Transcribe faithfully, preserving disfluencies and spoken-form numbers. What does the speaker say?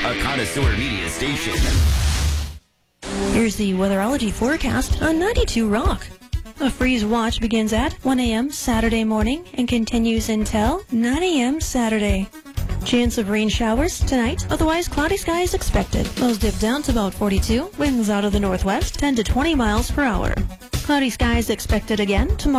a connoisseur media station. Here's the weatherology forecast on ninety-two Rock. A freeze watch begins at one a.m. Saturday morning and continues until nine a.m. Saturday. Chance of rain showers tonight, otherwise cloudy skies expected. Lows dip down to about forty-two, winds out of the northwest ten to twenty miles per hour. Cloudy skies expected again tomorrow.